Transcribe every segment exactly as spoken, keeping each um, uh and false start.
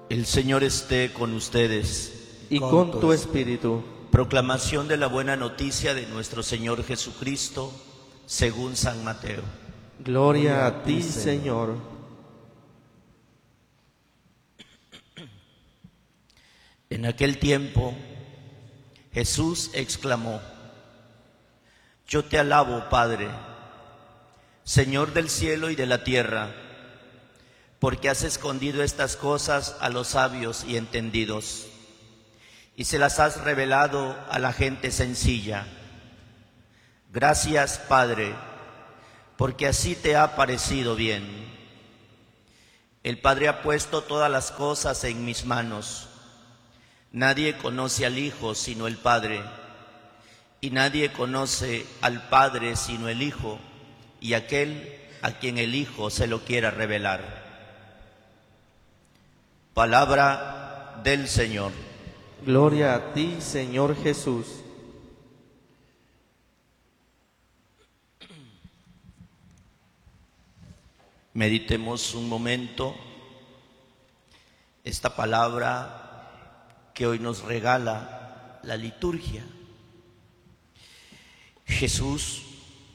El Señor esté con ustedes. Y con, con tu espíritu. Proclamación de la buena noticia de nuestro Señor Jesucristo, según San Mateo. Gloria a ti, Señor. En aquel tiempo, Jesús exclamó: Yo te alabo, Padre, Señor del cielo y de la tierra, porque has escondido estas cosas a los sabios y entendidos, y se las has revelado a la gente sencilla. Gracias, Padre, porque así te ha parecido bien. El Padre ha puesto todas las cosas en mis manos. Nadie conoce al Hijo sino el Padre, y nadie conoce al Padre sino el Hijo, y aquel a quien el Hijo se lo quiera revelar. Palabra del Señor. Gloria a ti, Señor Jesús. Meditemos un momento esta palabra que hoy nos regala la liturgia. Jesús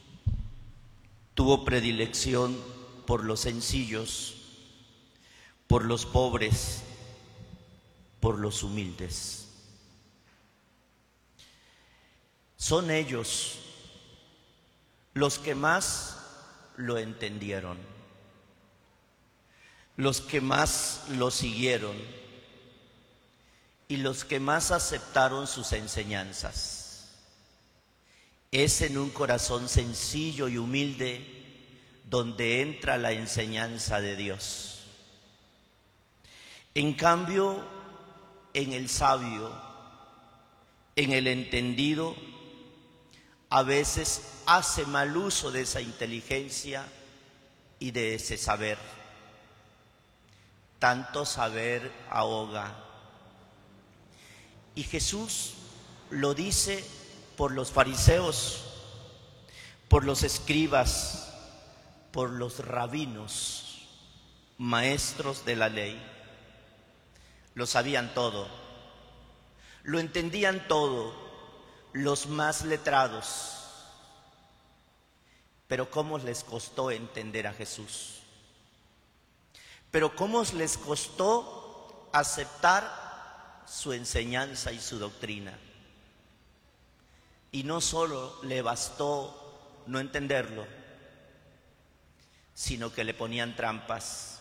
tuvo predilección por los sencillos, por los pobres, por los humildes. Son ellos los que más lo entendieron, los que más lo siguieron y los que más aceptaron sus enseñanzas. Es en un corazón sencillo y humilde donde entra la enseñanza de Dios. En cambio, en el sabio, en el entendido, a veces hace mal uso de esa inteligencia y de ese saber. Tanto saber ahoga. Y Jesús lo dice por los fariseos, por los escribas, por los rabinos, maestros de la ley. Lo sabían todo, lo entendían todo, los más letrados. Pero ¿cómo les costó entender a Jesús? Pero ¿cómo les costó aceptar su enseñanza y su doctrina? Y no solo le bastó no entenderlo, sino que le ponían trampas,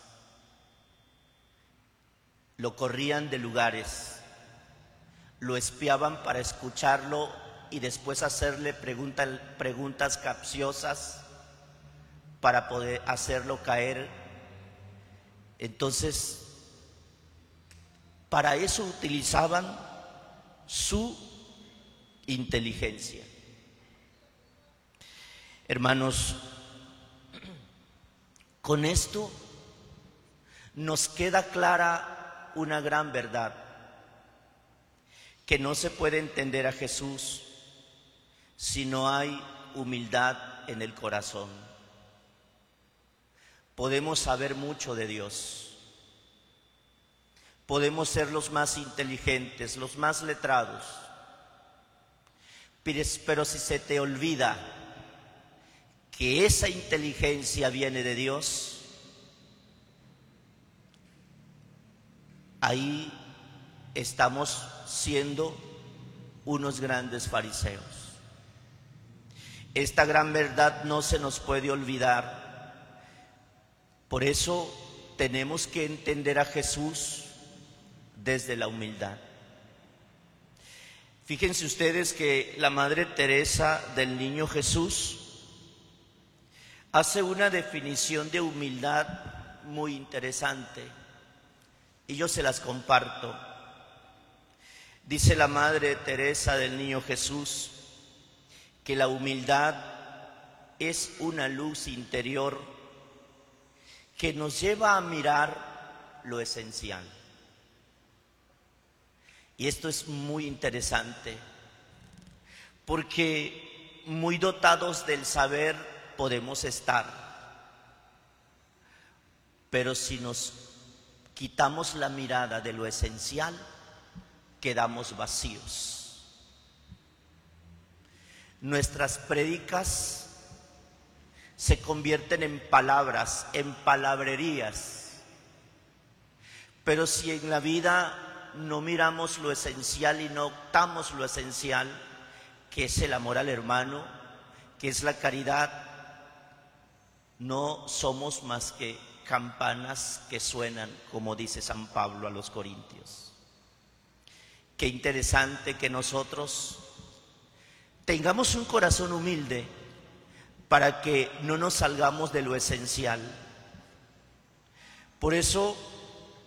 lo corrían de lugares, lo espiaban para escucharlo y después hacerle pregunta, preguntas capciosas para poder hacerlo caer. Entonces, para eso utilizaban su inteligencia. Hermanos, con esto nos queda clara una gran verdad, que no se puede entender a Jesús si no hay humildad en el corazón. Podemos saber mucho de Dios, podemos ser los más inteligentes, los más letrados, pero si se te olvida que esa inteligencia viene de Dios, ahí estamos siendo unos grandes fariseos. Esta gran verdad no se nos puede olvidar. Por eso tenemos que entender a Jesús desde la humildad. Fíjense ustedes que la Madre Teresa del Niño Jesús hace una definición de humildad muy interesante y yo se las comparto. Dice la Madre Teresa del Niño Jesús que la humildad es una luz interior que nos lleva a mirar lo esencial. Y esto es muy interesante, porque muy dotados del saber podemos estar, pero si nos quitamos la mirada de lo esencial, quedamos vacíos. Nuestras prédicas se convierten en palabras, en palabrerías. Pero si en la vida no miramos lo esencial y no optamos lo esencial, que es el amor al hermano, que es la caridad, no somos más que campanas que suenan, como dice San Pablo a los Corintios. Qué interesante que nosotros tengamos un corazón humilde para que no nos salgamos de lo esencial. Por eso